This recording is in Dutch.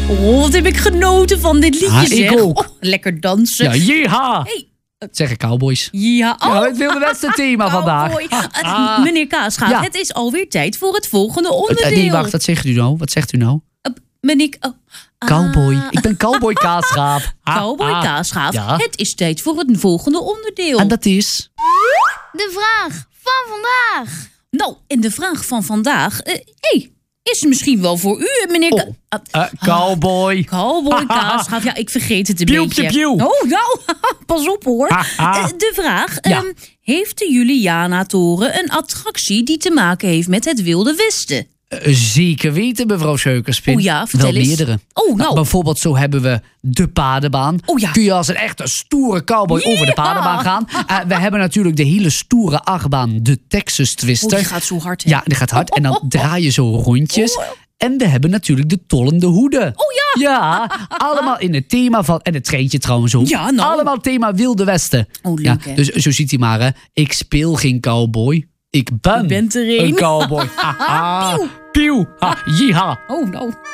Oh, wat heb ik genoten van dit liedje, zeg. Ik ook. Oh, lekker dansen. Ja, jeha. Hey. Zeggen cowboys. Ja, Ja, het Wilde Westen thema vandaag. Meneer Kaasgaaf, Ja. het is alweer tijd voor het volgende onderdeel. Nee, wacht, wat zegt u nou? Wat zegt u nou? Meneer... Cowboy. Ik ben cowboy Kaasgaaf. Cowboy Kaasgaaf. Ja. Het is tijd voor het volgende onderdeel. En dat is... De vraag van vandaag. Nou, en de vraag van vandaag... is misschien wel voor u, meneer... Cowboy. Cowboy Kaasgaaf. Ja, ik vergeet het een Pieuw, beetje. pieuw, pieuw. Oh, nou, pas op hoor. De vraag... Ja. heeft de Juliana-toren een attractie die te maken heeft met het Wilde Westen? Zeker weten, mevrouw Scheukerspin. Oh ja, vertel wel eens. meerdere. Oh, nou. Bijvoorbeeld zo hebben we de paardenbaan. Oh ja. Kun je als een echte stoere cowboy over de paardenbaan gaan. We hebben natuurlijk de hele stoere achtbaan, de Texas Twister. Oh, die gaat zo hard, hè? Ja, die gaat hard. En dan draai je zo rondjes. En we hebben natuurlijk de tollende hoeden. Oh ja! Ja, allemaal in het thema van... En het treintje trouwens ook. Ja, nou. Allemaal thema Wilde Westen. Oh, leuk, ja, hè? dus zo ziet hij maar, hè. Ik speel geen cowboy. Ik ben Je bent er een cowboy. Pieuw. Pieuw. Jiha. Oh, nou.